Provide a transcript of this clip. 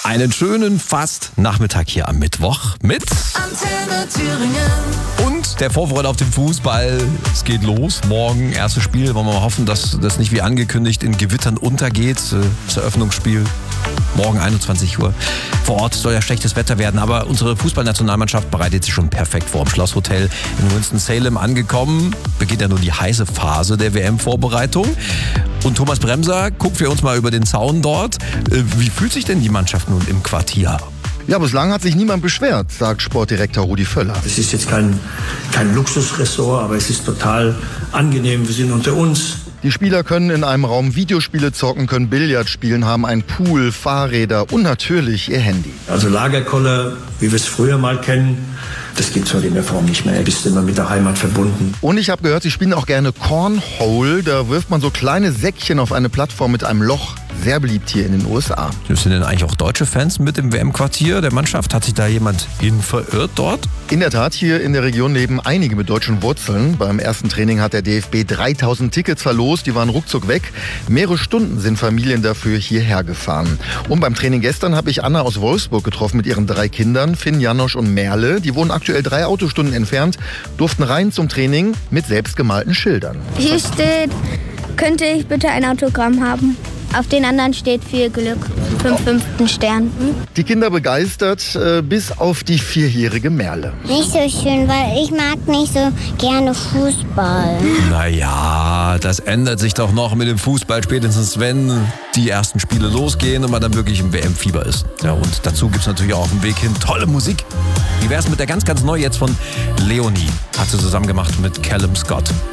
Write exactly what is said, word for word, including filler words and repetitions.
Einen schönen Fast-Nachmittag hier am Mittwoch mit Antenne Thüringen. Und der Vorfreude auf den Fußball. Es geht los. Morgen erstes Spiel. Wollen wir mal hoffen, dass das nicht wie angekündigt in Gewittern untergeht. Das Eröffnungsspiel morgen einundzwanzig Uhr. Vor Ort soll ja schlechtes Wetter werden, aber unsere Fußballnationalmannschaft bereitet sich schon perfekt vor. Im Schlosshotel in Winston-Salem angekommen beginnt ja nun die heiße Phase der W M-Vorbereitung. Und Thomas Bremser guckt für uns mal über den Zaun dort. Wie fühlt sich denn die Mannschaft nun im Quartier? Ja, bislang hat sich niemand beschwert, sagt Sportdirektor Rudi Völler. Es ist jetzt kein, kein Luxusressort, aber es ist total angenehm. Wir sind unter uns. Die Spieler können in einem Raum Videospiele zocken, können Billard spielen, haben einen Pool, Fahrräder und natürlich ihr Handy. Also Lagerkoller, wie wir es früher mal kennen, das gibt es heute in der Form nicht mehr. Du bist immer mit der Heimat verbunden. Und ich habe gehört, sie spielen auch gerne Cornhole. Da wirft man so kleine Säckchen auf eine Plattform mit einem Loch. Sehr beliebt hier in den U S A. Sind denn eigentlich auch deutsche Fans mit im W M-Quartier der Mannschaft? Hat sich da jemand hin verirrt dort? In der Tat, hier in der Region leben einige mit deutschen Wurzeln. Beim ersten Training hat der D F B dreitausend Tickets verlost. Die waren ruckzuck weg. Mehrere Stunden sind Familien dafür hierher gefahren. Und beim Training gestern habe ich Anna aus Wolfsburg getroffen mit ihren drei Kindern, Finn, Janosch und Merle. Die wohnen aktuell drei Autostunden entfernt, durften rein zum Training mit selbstgemalten Schildern. Hier steht, könnte ich bitte ein Autogramm haben? Auf den anderen steht viel Glück, fünf fünften Stern. Hm? Die Kinder begeistert, äh, bis auf die vierjährige Merle. Nicht so schön, weil ich mag nicht so gerne Fußball. Naja, das ändert sich doch noch mit dem Fußball, spätestens wenn die ersten Spiele losgehen und man dann wirklich im W M-Fieber ist. Ja, und dazu gibt es natürlich auch auf dem Weg hin tolle Musik. Wie wär's mit der ganz, ganz neu jetzt von Leonie? Hat sie zusammen gemacht mit Callum Scott.